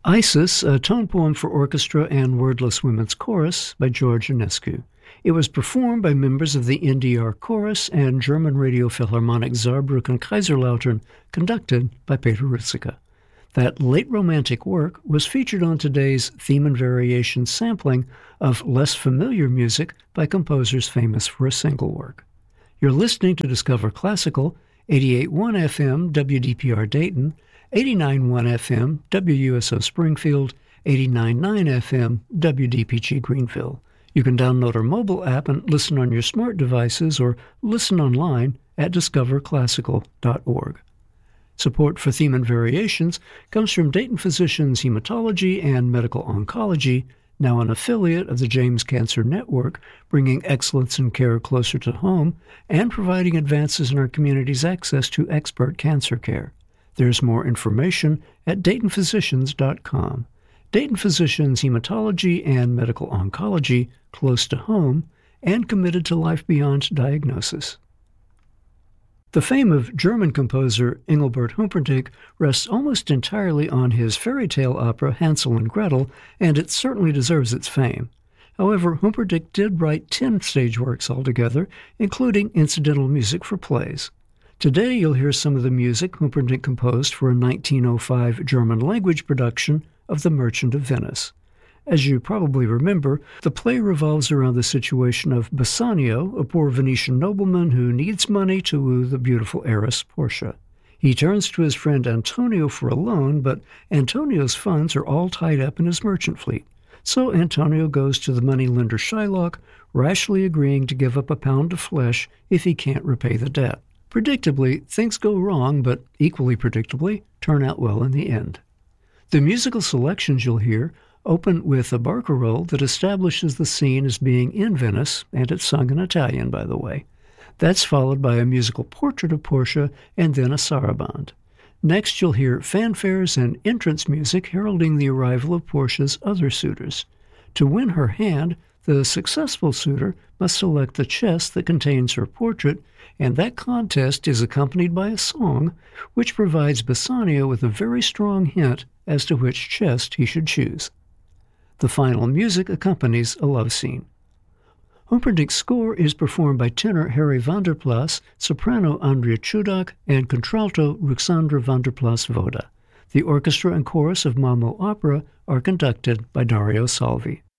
Isis, a tone poem for orchestra and wordless women's chorus by George Enescu. It was performed by members of the NDR Chorus and German Radio Philharmonic Saarbrücken Kaiserlautern, conducted by Peter Ruzicka. That late Romantic work was featured on today's Theme and Variation sampling of less familiar music by composers famous for a single work. You're listening to Discover Classical, 88.1 FM WDPR Dayton, 89.1 FM WUSO Springfield, 89.9 FM WDPG Greenville. You can download our mobile app and listen on your smart devices or listen online at discoverclassical.org. Support for Theme and Variations comes from Dayton Physicians Hematology and Medical Oncology, now an affiliate of the James Cancer Network, bringing excellence in care closer to home and providing advances in our community's access to expert cancer care. There's more information at DaytonPhysicians.com. Dayton Physicians Hematology and Medical Oncology, close to home and committed to life beyond diagnosis. The fame of German composer Engelbert Humperdinck rests almost entirely on his fairy tale opera Hansel and Gretel, and it certainly deserves its fame. However, Humperdinck did write 10 stage works altogether, including incidental music for plays. Today you'll hear some of the music Humperdinck composed for a 1905 German-language production of The Merchant of Venice. As you probably remember, the play revolves around the situation of Bassanio, a poor Venetian nobleman who needs money to woo the beautiful heiress Portia. He turns to his friend Antonio for a loan, but Antonio's funds are all tied up in his merchant fleet. So Antonio goes to the moneylender Shylock, rashly agreeing to give up a pound of flesh if he can't repay the debt. Predictably, things go wrong, but equally predictably, turn out well in the end. The musical selections you'll hear open with a barcarolle that establishes the scene as being in Venice, and it's sung in Italian, by the way. That's followed by a musical portrait of Portia and then a saraband. Next, you'll hear fanfares and entrance music heralding the arrival of Portia's other suitors. To win her hand, the successful suitor must select the chest that contains her portrait, and that contest is accompanied by a song which provides Bassanio with a very strong hint as to which chest he should choose. The final music accompanies a love scene. Humperdinck's score is performed by tenor Harry van der Plas, soprano Andrea Chudak, and contralto Ruxandra van der Plas-Voda. The orchestra and chorus of Malmö Opera are conducted by Dario Salvi.